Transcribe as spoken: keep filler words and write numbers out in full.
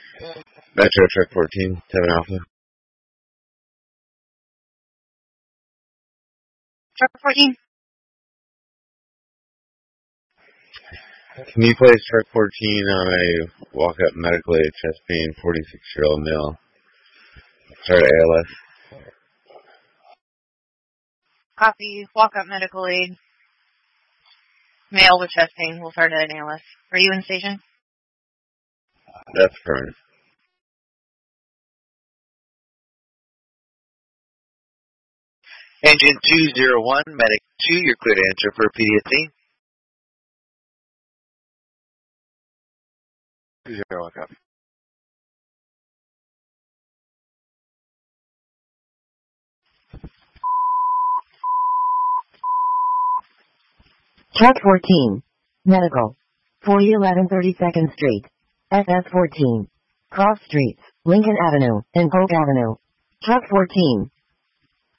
Metro Truck fourteen, seven Alpha. Truck fourteen. Can you place Truck fourteen on a walk-up medical aid chest pain, forty-six-year-old male? Start A L S. Copy. Walk-up medical aid. Male with chest pain. We'll start at an A L S. Are you in station? That's correct. Engine two zero one, Medic two, you're clear to enter for P D S C. two zero one, copy. Truck fourteen. Medical. forty eleven thirty-second Street. S S fourteen. Cross Streets, Lincoln Avenue, and Polk Avenue. Truck fourteen.